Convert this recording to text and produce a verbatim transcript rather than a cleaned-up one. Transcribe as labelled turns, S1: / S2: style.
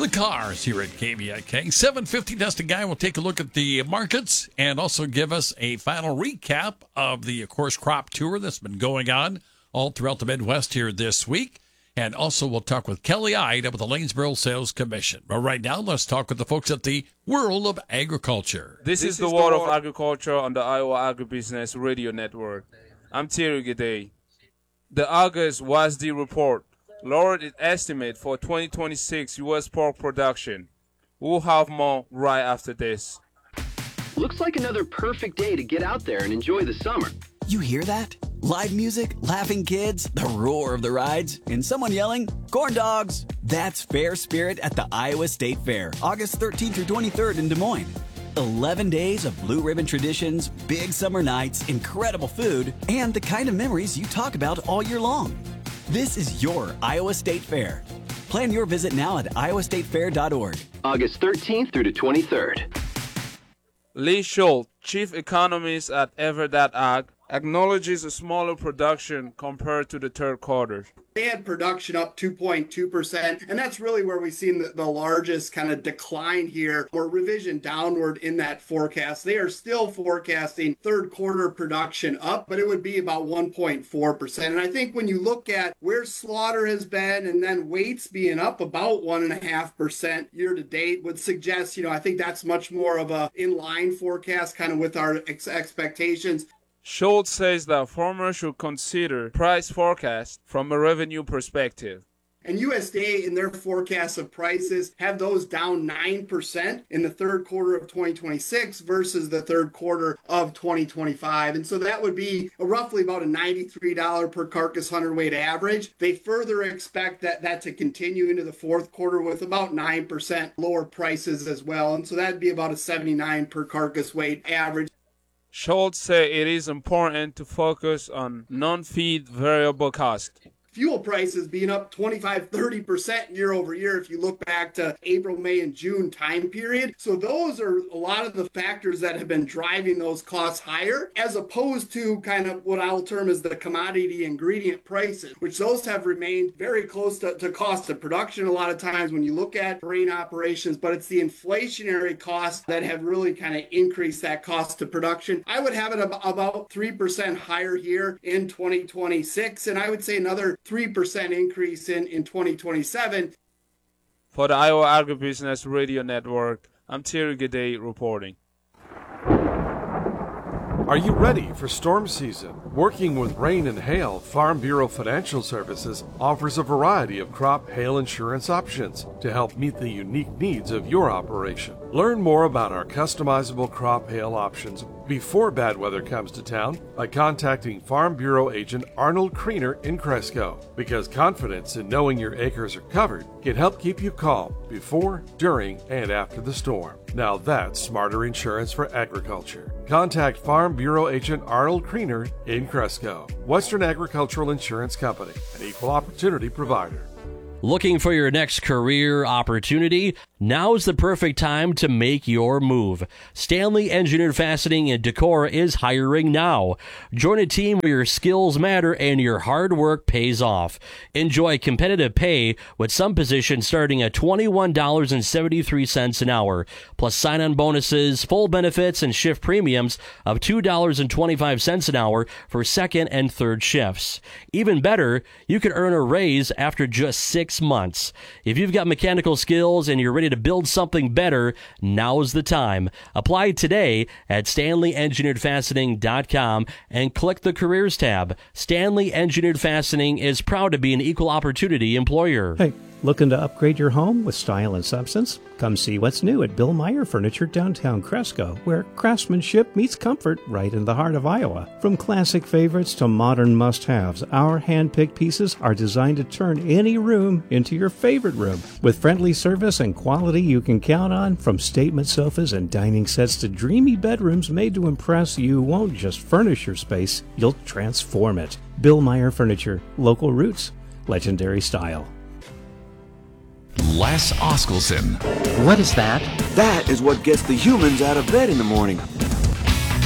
S1: the cars here at K V I K. seven fifty, Dustin Guy will take a look at the markets and also give us a final recap of the, of course, crop tour that's been going on all throughout the Midwest here this week. And also we'll talk with Kelly Ida with the Lanesboro Sales Commission. But right now, let's talk with the folks at the World of Agriculture.
S2: This, this is the World of Agriculture on the Iowa Agribusiness Radio Network. I'm Thierry Gade. The August W A S D report lowered its estimate for twenty twenty-six U S pork production. We'll have more right after this.
S3: Looks like another perfect day to get out there and enjoy the summer.
S4: You hear that? Live music, laughing kids, the roar of the rides, and someone yelling, corn dogs. That's Fair Spirit at the Iowa State Fair, August thirteenth through twenty-third in Des Moines. eleven days of blue ribbon traditions, big summer nights, incredible food, and the kind of memories you talk about all year long. This is your Iowa State Fair. Plan your visit now at iowa state fair dot org.
S3: August thirteenth through the twenty-third.
S2: Lee Schultz, chief economist at Everdad Ag, acknowledges a smaller production compared to the third quarter.
S5: They had production up two point two percent, and that's really where we've seen the, the largest kind of decline here, or revision downward in that forecast. They are still forecasting third quarter production up, but it would be about one point four percent. And I think when you look at where slaughter has been and then weights being up about one point five percent year to date would suggest, you know, I think that's much more of a in-line forecast kind of with our ex- expectations.
S2: Schultz says that farmers should consider price forecast from a revenue perspective.
S5: And U S D A, in their forecast of prices, have those down nine percent in the third quarter of twenty twenty-six versus the third quarter of twenty twenty-five. And so that would be roughly about a ninety-three dollars per carcass hundredweight average. They further expect that, that to continue into the fourth quarter with about nine percent lower prices as well. And so that'd be about a seventy-nine per carcass weight average.
S2: Schultz said it is important to focus on non-feed variable cost.
S5: Fuel prices being up twenty-five, thirty percent year over year if you look back to April, May, and June time period. So those are a lot of the factors that have been driving those costs higher, as opposed to kind of what I'll term as the commodity ingredient prices, which those have remained very close to, to cost of production a lot of times when you look at grain operations, but it's the inflationary costs that have really kind of increased that cost of production. I would have it ab- about three percent higher here in twenty twenty-six, and I would say another three percent increase in, in twenty twenty-seven.
S2: For the Iowa Agribusiness Radio Network, I'm Thierry Gade reporting.
S6: Are you ready for storm season? Working with rain and hail, Farm Bureau Financial Services offers a variety of crop hail insurance options to help meet the unique needs of your operation. Learn more about our customizable crop hail options before bad weather comes to town by contacting Farm Bureau agent Arnold Kriener in Cresco, because confidence in knowing your acres are covered can help keep you calm before, during, and after the storm. Now that's smarter insurance for agriculture. Contact Farm Bureau agent Arnold Kriener in Cresco. Western Agricultural Insurance Company, an equal opportunity provider.
S7: Looking for your next career opportunity? Now's the perfect time to make your move. Stanley Engineered Fastening and Decor is hiring now. Join a team where your skills matter and your hard work pays off. Enjoy competitive pay with some positions starting at twenty-one dollars and seventy-three cents an hour, plus sign-on bonuses, full benefits, and shift premiums of two dollars and twenty-five cents an hour for second and third shifts. Even better, you can earn a raise after just six months. If you've got mechanical skills and you're ready to build something better, now's the time. Apply today at stanley engineered fastening dot com and click the Careers tab. Stanley Engineered Fastening is proud to be an equal opportunity employer.
S8: Hey, looking to upgrade your home with style and substance? Come see what's new at Bill Meyer Furniture downtown Cresco, where craftsmanship meets comfort right in the heart of Iowa. From classic favorites to modern must-haves, our hand-picked pieces are designed to turn any room into your favorite room. With friendly service and quality you can count on, from statement sofas and dining sets to dreamy bedrooms made to impress, you won't just furnish your space, you'll transform it. Bill Meyer Furniture, local roots, legendary style.
S9: Les Oskelson.
S3: What is that?
S10: That is what gets the humans out of bed in the morning.